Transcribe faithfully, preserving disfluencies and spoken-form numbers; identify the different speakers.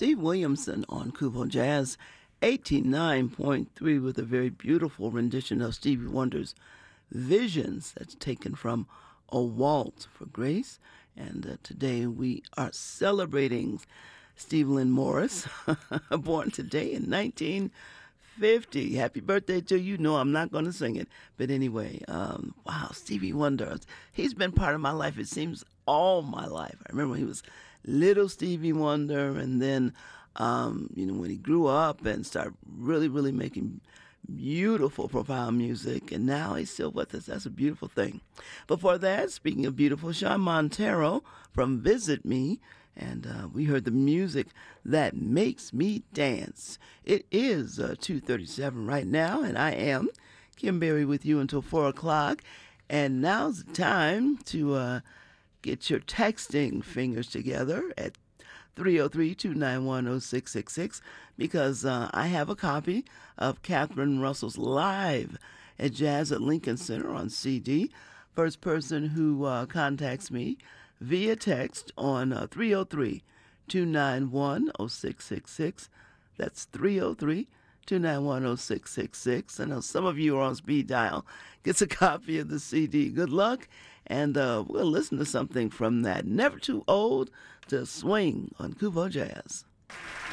Speaker 1: Steve Williamson on Kubo Jazz eighty-nine point three with a very beautiful rendition of Stevie Wonder's Visions that's taken from A Waltz for Grace. And uh, today we are celebrating Steve Lynn Morris, born today in nineteen fifty. Happy birthday to you. No, I'm not going to sing it. But anyway, um, wow, Stevie Wonder. He's been part of my life, it seems, all my life. I remember he was little Stevie Wonder, and then, um, you know, when he grew up and started really, really making beautiful, profound music, and now he's still with us. That's a beautiful thing. Before that, speaking of beautiful, Sean Montero from Visit Me, and uh, we heard the music that makes me dance. It is uh, two thirty-seven right now, and I am Kim Berry with you until four o'clock, and now's the time to uh, get your texting fingers together at three oh three, two nine one, oh six six six because uh, I have a copy of Catherine Russell's Live at Jazz at Lincoln Center on C D. First person who uh, contacts me via text on uh, three oh three, two nine one, oh six six six. That's three oh three, two nine one, oh six six six. I know some of you are on speed dial. Gets a copy of the C D. Good luck. And uh, we'll listen to something from that. Never Too Old to Swing on Kubo Jazz.